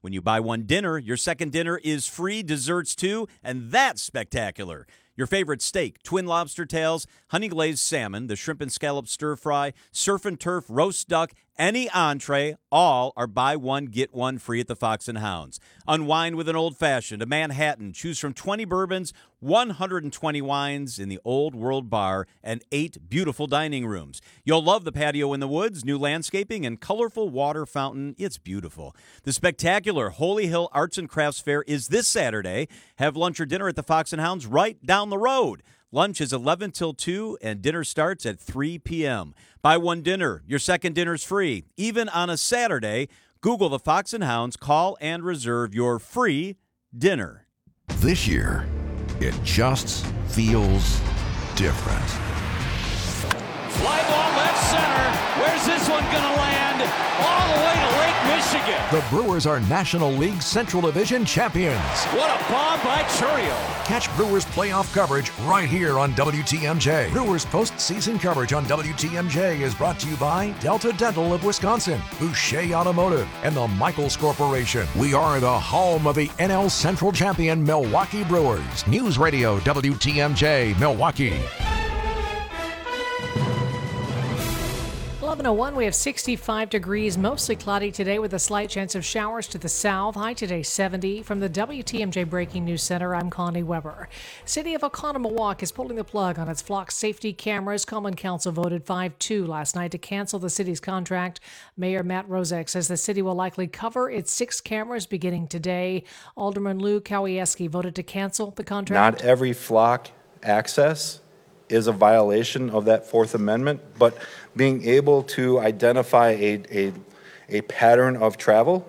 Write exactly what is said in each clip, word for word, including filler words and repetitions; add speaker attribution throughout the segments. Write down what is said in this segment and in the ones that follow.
Speaker 1: When you buy one dinner, your second dinner is free desserts too, and that's spectacular. Your favorite steak, twin lobster tails, honey glazed salmon, the shrimp and scallop stir fry, surf and turf roast duck, any entree, all are buy one, get one free at the Fox and Hounds. Unwind with an old-fashioned, a Manhattan. Choose from twenty bourbons, one hundred twenty wines in the Old World Bar, and eight beautiful dining rooms. You'll love the patio in the woods, new landscaping, and colorful water fountain. It's beautiful. The spectacular Holy Hill Arts and Crafts Fair is this Saturday. Have lunch or dinner at the Fox and Hounds right down the road. Lunch is eleven till two, and dinner starts at three p.m. Buy one dinner, your second dinner's free. Even on a Saturday, Google the Fox and Hounds, call and reserve your free dinner.
Speaker 2: This year, it just feels different.
Speaker 3: Fly ball left center. Where's this one going to land? All the way to Lake Michigan.
Speaker 2: The Brewers are National League Central Division champions.
Speaker 3: What a bomb by Churio.
Speaker 2: Catch Brewers playoff coverage right here on W T M J. Brewers postseason coverage on W T M J is brought to you by Delta Dental of Wisconsin, Boucher Automotive, and the Michaels Corporation. We are the home of the N L Central champion Milwaukee Brewers. News Radio W T M J, Milwaukee.
Speaker 4: eleven oh one, we have sixty-five degrees, mostly cloudy today with a slight chance of showers to the south. High today seventy. From the W T M J Breaking News Center, I'm Connie Weber. City of Oconomowoc is pulling the plug on its flock safety cameras. Common Council voted five two last night to cancel the city's contract. Mayor Matt Rozek says the city will likely cover its six cameras beginning today. Alderman Lou Kowieski voted to cancel the contract.
Speaker 5: Not every flock access is a violation of that Fourth Amendment, but being able to identify a, a, a pattern of travel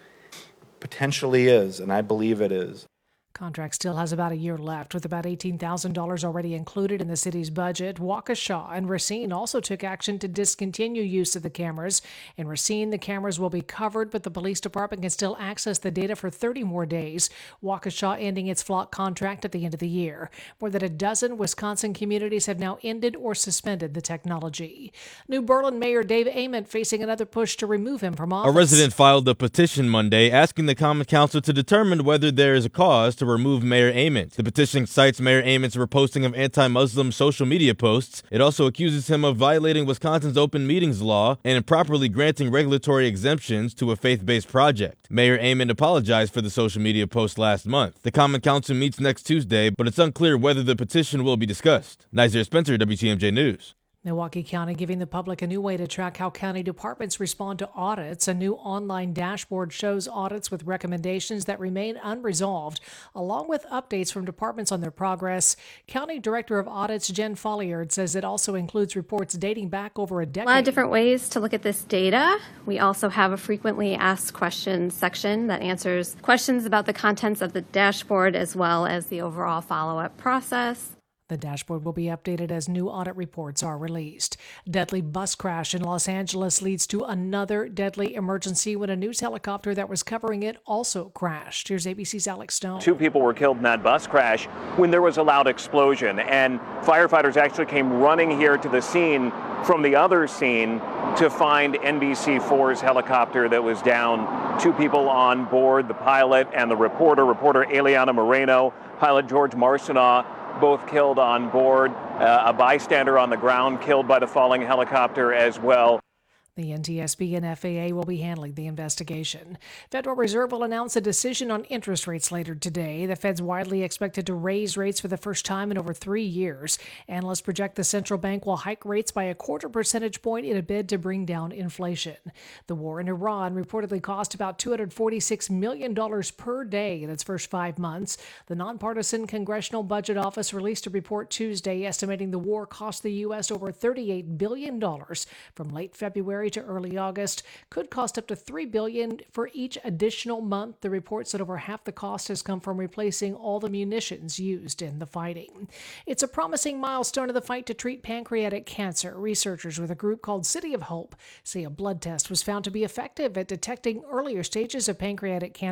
Speaker 5: potentially is, and I believe it is.
Speaker 4: Contract still has about a year left, with about eighteen thousand dollars already included in the city's budget. Waukesha and Racine also took action to discontinue use of the cameras. In Racine, the cameras will be covered, but the police department can still access the data for thirty more days. Waukesha ending its flock contract at the end of the year. More than a dozen Wisconsin communities have now ended or suspended the technology. New Berlin Mayor Dave Ament facing another push to remove him from office.
Speaker 6: A resident filed a petition Monday asking the Common Council to determine whether there is a cause to remove Mayor Ament. The petition cites Mayor Ament's reposting of anti-Muslim social media posts. It also accuses him of violating Wisconsin's open meetings law and improperly granting regulatory exemptions to a faith-based project. Mayor Ament apologized for the social media post last month. The Common Council meets next Tuesday, but it's unclear whether the petition will be discussed. Nazir Spencer, W T M J News.
Speaker 4: Milwaukee County giving the public a new way to track how county departments respond to audits. A new online dashboard shows audits with recommendations that remain unresolved, along with updates from departments on their progress. County Director of Audits Jen Folliard says it also includes reports dating back over a decade.
Speaker 7: A lot of different ways to look at this data. We also have a frequently asked questions section that answers questions about the contents of the dashboard as well as the overall follow-up process.
Speaker 4: The dashboard will be updated as new audit reports are released. Deadly bus crash in Los Angeles leads to another deadly emergency when a news helicopter that was covering it also crashed. Here's A B C's Alex Stone.
Speaker 8: Two people were killed in that bus crash when there was a loud explosion, and firefighters actually came running here to the scene from the other scene to find N B C four's helicopter that was down. Two people on board, the pilot and the reporter, reporter Eliana Moreno, pilot George Marcinaw, both killed on board. Uh, a bystander on the ground killed by the falling helicopter as well.
Speaker 4: The N T S B and F A A will be handling the investigation. Federal Reserve will announce a decision on interest rates later today. The Fed's widely expected to raise rates for the first time in over three years. Analysts project the central bank will hike rates by a quarter percentage point in a bid to bring down inflation. The war in Iran reportedly cost about two hundred forty-six million dollars per day in its first five months. The nonpartisan Congressional Budget Office released a report Tuesday estimating the war cost the U S over thirty-eight billion dollars from late February to early August, could cost up to three billion dollars for each additional month. The report said over half the cost has come from replacing all the munitions used in the fighting. It's a promising milestone in the fight to treat pancreatic cancer. Researchers with a group called City of Hope say a blood test was found to be effective at detecting earlier stages of pancreatic cancer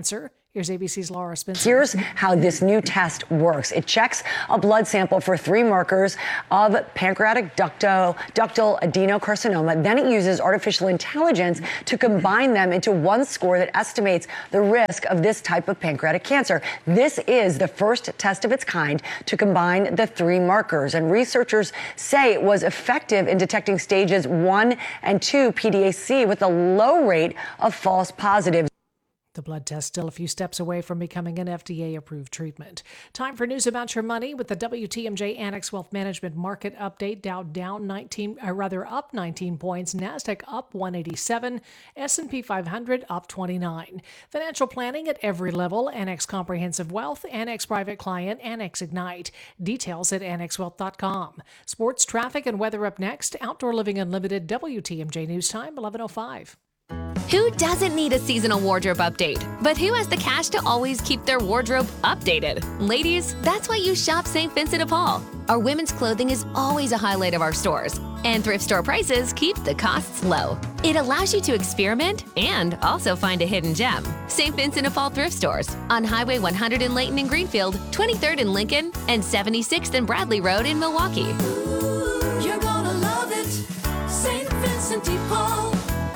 Speaker 4: Here's A B C's Laura Spencer.
Speaker 9: Here's how this new test works. It checks a blood sample for three markers of pancreatic ductal, ductal adenocarcinoma. Then it uses artificial intelligence to combine them into one score that estimates the risk of this type of pancreatic cancer. This is the first test of its kind to combine the three markers. And researchers say it was effective in detecting stages one and two P D A C with a low rate of false positives.
Speaker 4: The blood test still a few steps away from becoming an F D A-approved treatment. Time for news about your money with the W T M J Annex Wealth Management Market Update. Dow down nineteen, or rather up nineteen points. Nasdaq up one eighty-seven. S and P five hundred up twenty-nine. Financial planning at every level. Annex Comprehensive Wealth, Annex Private Client, Annex Ignite. Details at annex wealth dot com. Sports, traffic, and weather up next. Outdoor Living Unlimited. W T M J News Time eleven oh five.
Speaker 10: Who doesn't need a seasonal wardrobe update? But who has the cash to always keep their wardrobe updated? Ladies, that's why you shop Saint Vincent de Paul. Our women's clothing is always a highlight of our stores, and thrift store prices keep the costs low. It allows you to experiment and also find a hidden gem. Saint Vincent de Paul thrift stores on Highway one hundred in Layton and Greenfield, twenty-third in Lincoln, and seventy-sixth and Bradley Road in Milwaukee.
Speaker 11: Ooh, you're gonna love it, Saint Vincent de Paul.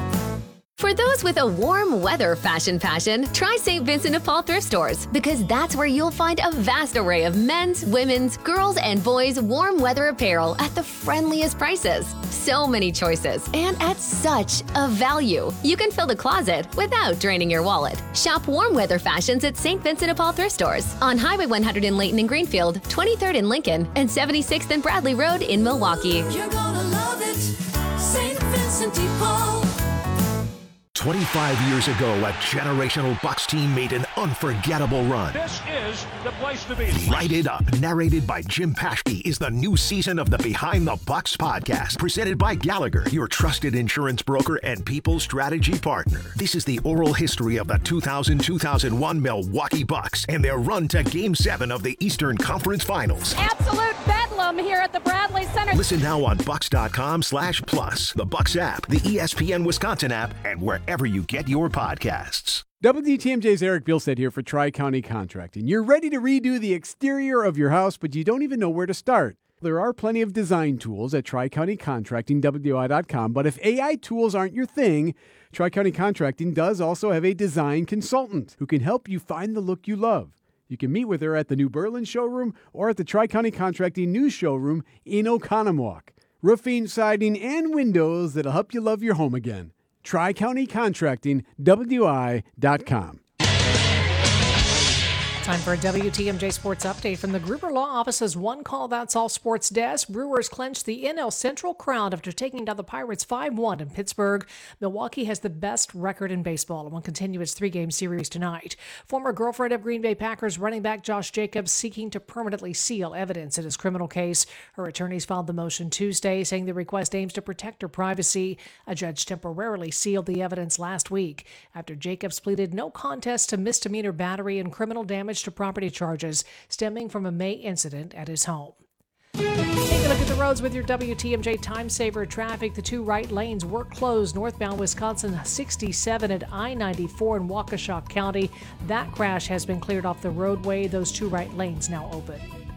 Speaker 10: For those with a warm weather fashion passion, try Saint Vincent de Paul thrift stores, because that's where you'll find a vast array of men's, women's, girls, and boys' warm weather apparel at the friendliest prices. So many choices, and at such a value. You can fill the closet without draining your wallet. Shop warm weather fashions at Saint Vincent de Paul thrift stores on Highway one hundred in Layton and Greenfield, twenty-third in Lincoln, and seventy-sixth and Bradley Road in Milwaukee.
Speaker 11: You're gonna love it, Saint Vincent de Paul.
Speaker 12: twenty-five years ago, a generational Bucs team made an unforgettable run.
Speaker 3: This is the place to be.
Speaker 12: Light It Up, narrated by Jim Paschke, is the new season of the Behind the Bucs podcast, presented by Gallagher, your trusted insurance broker and people strategy partner. This is the oral history of the two thousand two thousand one Milwaukee Bucks and their run to Game seven of the Eastern Conference Finals.
Speaker 13: Absolute bedlam here at the Bradley Center.
Speaker 12: Listen now on Bucks.com slash plus, the Bucks app, the E S P N Wisconsin app, and wherever you get your podcasts.
Speaker 14: W T M J's Eric Bilstead here for Tri-County Contracting. You're ready to redo the exterior of your house, but you don't even know where to start. There are plenty of design tools at Tri-County Contracting, W I dot com, but if A I tools aren't your thing, Tri-County Contracting does also have a design consultant who can help you find the look you love. You can meet with her at the New Berlin showroom or at the Tri-County Contracting new showroom in Oconomowoc. Roofing, siding, and windows that'll help you love your home again. Tri-County Contracting, W I dot com.
Speaker 4: Time for a W T M J Sports Update from the Gruber Law Office's One Call That's All Sports Desk. Brewers clinched the N L Central crown after taking down the Pirates five one in Pittsburgh. Milwaukee has the best record in baseball and will continue its three-game series tonight. Former girlfriend of Green Bay Packers running back Josh Jacobs seeking to permanently seal evidence in his criminal case. Her attorneys filed the motion Tuesday, saying the request aims to protect her privacy. A judge temporarily sealed the evidence last week after Jacobs pleaded no contest to misdemeanor battery and criminal damage to property charges stemming from a May incident at his home. Take a look at the roads with your W T M J Time Saver traffic. The two right lanes were closed northbound Wisconsin sixty-seven at I ninety-four in Waukesha County. That crash has been cleared off the roadway. Those two right lanes now open.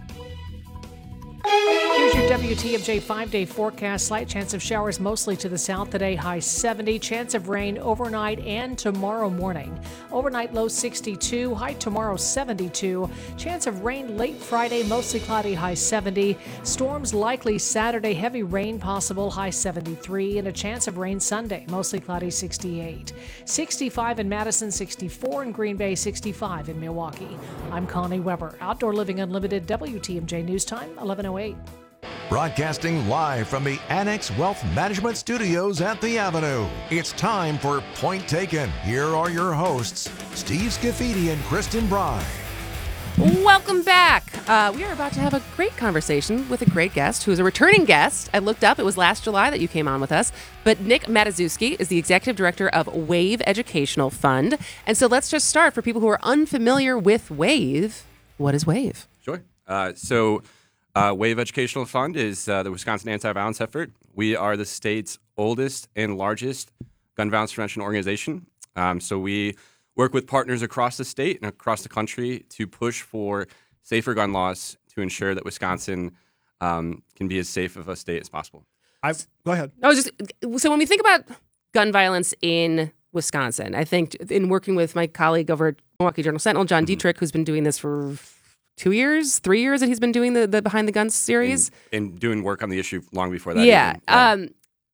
Speaker 4: Here's your W T M J five-day forecast. Slight chance of showers mostly to the south today, high seventy. Chance of rain overnight and tomorrow morning. Overnight low sixty-two, high tomorrow seventy-two. Chance of rain late Friday, mostly cloudy, high seventy. Storms likely Saturday, heavy rain possible, high seventy-three. And a chance of rain Sunday, mostly cloudy, sixty-eight. sixty-five in Madison, sixty-four in Green Bay, sixty-five in Milwaukee. I'm Connie Weber. Outdoor Living Unlimited, W T M J News Time, eleven oh eight.
Speaker 2: Broadcasting live from the Annex Wealth Management Studios at the Avenue. It's time for Point Taken. Here are your hosts, Steve Scafidi and Kristen Bry.
Speaker 15: Welcome back. Uh, we are about to have a great conversation with a great guest who is a returning guest. I looked up, it was last July that you came on with us, but Nick Matuszewski is the executive director of WAVE Educational Fund. And so let's just start for people who are unfamiliar with WAVE. What is WAVE?
Speaker 16: Sure. Uh, so uh, WAVE Educational Fund is uh, the Wisconsin anti-violence effort. We are the state's oldest and largest gun violence prevention organization. Um, so we work with partners across the state and across the country to push for safer gun laws to ensure that Wisconsin um, can be as safe of a state as possible.
Speaker 17: I've, go ahead.
Speaker 15: I was just so when we think about gun violence in Wisconsin, I think in working with my colleague over at Milwaukee Journal Sentinel, John mm-hmm. Dietrich, who's been doing this for two years, three years that he's been doing the, the Behind the Guns series.
Speaker 16: And, and doing work on the issue long before that.
Speaker 15: Yeah.
Speaker 16: Even. yeah.
Speaker 15: Um,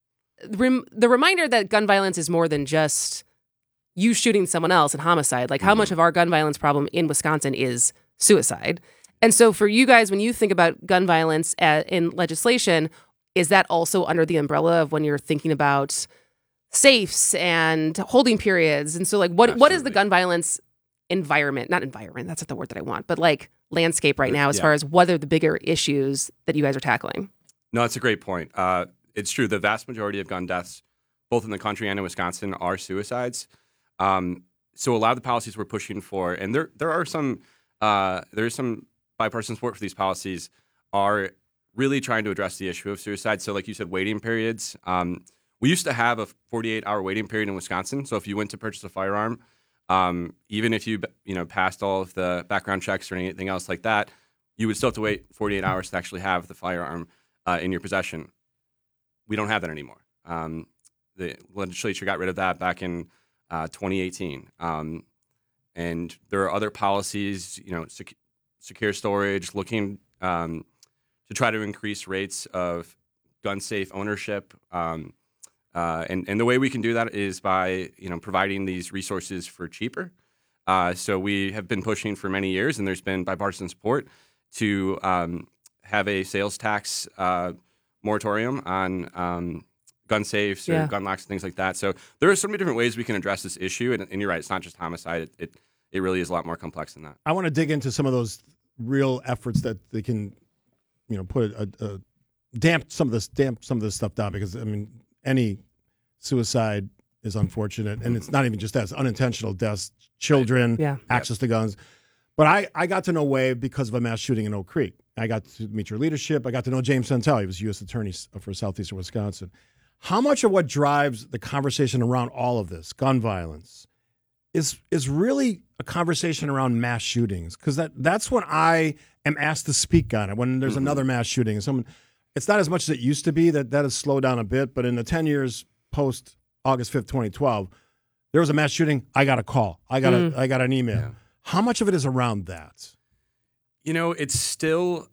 Speaker 15: rem- the reminder that gun violence is more than just you shooting someone else and homicide. Like mm-hmm. how much of our gun violence problem in Wisconsin is suicide. And so for you guys, when you think about gun violence at, in legislation, is that also under the umbrella of when you're thinking about safes and holding periods? And so like what Absolutely. what is the gun violence environment, not environment, that's not the word that I want, but like landscape right now as yeah. far as what are the bigger issues that you guys are tackling?
Speaker 16: No, that's a great point. Uh, it's true. The vast majority of gun deaths, both in the country and in Wisconsin, are suicides. Um, so a lot of the policies we're pushing for, and there there are some uh, there is some bipartisan support for these policies, are really trying to address the issue of suicide. So like you said, waiting periods. Um, we used to have a forty-eight hour waiting period in Wisconsin. So if you went to purchase a firearm, Um, even if you you know passed all of the background checks or anything else like that, you would still have to wait forty-eight hours to actually have the firearm uh, in your possession. We don't have that anymore. Um, the legislature got rid of that back in uh, twenty eighteen, um, and there are other policies, you know, sec- secure storage, looking um, to try to increase rates of gun safe ownership. Um, Uh, and, and the way we can do that is by, you know, providing these resources for cheaper. Uh, so we have been pushing for many years, and there's been bipartisan support to um, have a sales tax uh, moratorium on um, gun safes or
Speaker 15: yeah.
Speaker 16: gun locks and things like that. So there are so many different ways we can address this issue. And, and you're right, it's not just homicide. It, it it really is a lot more complex than that.
Speaker 17: I want to dig into some of those real efforts that they can, you know, put a, a damp some of this damp some of this stuff down, because I mean, any suicide is unfortunate, and it's not even just that; it's unintentional deaths, children,
Speaker 15: yeah.
Speaker 17: access to guns. But I, I got to know Wave because of a mass shooting in Oak Creek. I got to meet your leadership. I got to know James Santel. He was U S Attorney for Southeastern Wisconsin. How much of what drives the conversation around all of this, gun violence, is is really a conversation around mass shootings? Because that that's when I am asked to speak on it. When there's mm-hmm. another mass shooting, and someone, it's not as much as it used to be. That that has slowed down a bit. But in the ten years post August fifth, twenty twelve, there was a mass shooting. I got a call. I got mm. a I got an email. Yeah. How much of it is around that?
Speaker 16: You know, it's still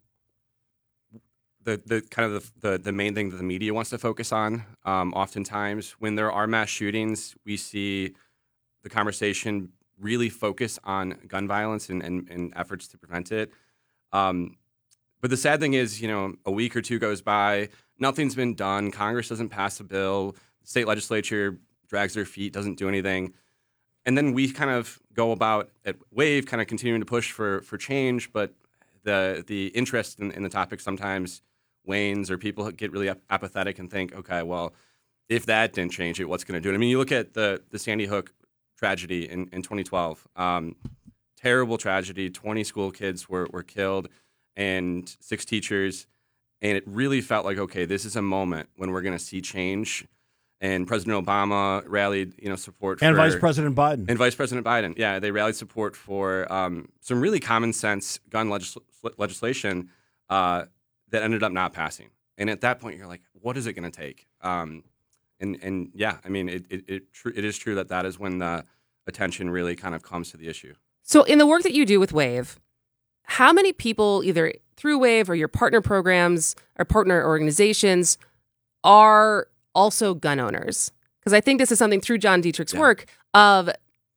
Speaker 16: the the kind of the the, the main thing that the media wants to focus on. Um, oftentimes, when there are mass shootings, we see the conversation really focus on gun violence and, and, and efforts to prevent it. Um, but the sad thing is, you know, a week or two goes by, nothing's been done. Congress doesn't pass a bill. The state legislature drags their feet, doesn't do anything. And then we kind of go about at Wave kind of continuing to push for for change, but the the interest in, in the topic sometimes wanes, or people get really ap- apathetic and think, okay, well, if that didn't change it, what's going to do it? I mean, you look at the the Sandy Hook tragedy in, in twenty twelve. Um, terrible tragedy. twenty school kids were, were killed and six teachers. And it really felt like, okay, this is a moment when we're going to see change. And President Obama rallied, you know, support
Speaker 17: and
Speaker 16: for...
Speaker 17: And Vice President Biden.
Speaker 16: And Vice President Biden. Yeah, they rallied support for um, some really common sense gun legis- legislation uh, that ended up not passing. And at that point, you're like, what is it going to take? Um, and, and yeah, I mean, it it it, tr- it is true that that is when the attention really kind of comes to the issue.
Speaker 15: So in the work that you do with Wave, how many people, either through Wave or your partner programs or partner organizations, are also gun owners? Because I think this is something through John Dietrich's yeah. work of,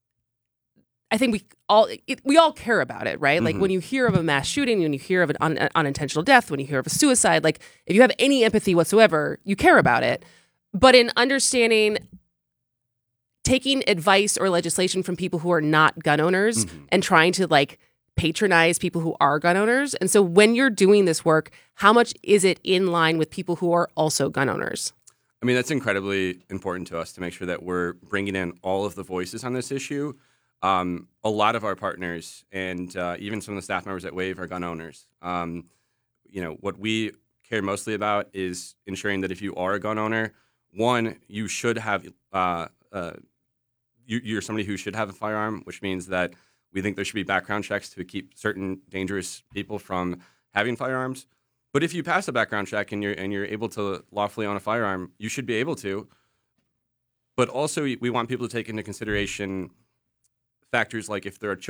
Speaker 15: I think we all it, we all care about it, right? Mm-hmm. Like when you hear of a mass shooting, when you hear of an un, unintentional death, when you hear of a suicide, like if you have any empathy whatsoever, you care about it. But in understanding, taking advice or legislation from people who are not gun owners mm-hmm. and trying to like patronize people who are gun owners. And so when you're doing this work, how much is it in line with people who are also gun owners?
Speaker 16: I mean, that's incredibly important to us to make sure that we're bringing in all of the voices on this issue. Um, a lot of our partners and uh, even some of the staff members at Wave are gun owners. Um, you know, what we care mostly about is ensuring that if you are a gun owner, one, you should have uh, uh, you, you're somebody who should have a firearm, which means that we think there should be background checks to keep certain dangerous people from having firearms. But if you pass a background check and you're and you're able to lawfully own a firearm, you should be able to. But also, we want people to take into consideration factors like if there are children